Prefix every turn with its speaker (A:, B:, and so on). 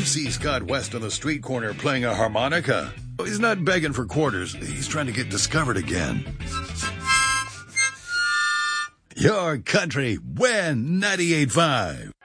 A: see Scott West on the street corner playing a harmonica. He's not begging for quarters. He's trying to get discovered again. Your country, WIN 98.5.